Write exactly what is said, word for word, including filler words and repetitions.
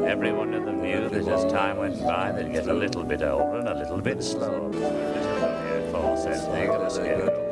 Everyone in the view that as time went by, they'd get a little bit older and a little bit slower. Just a little here, false ending, and a scale.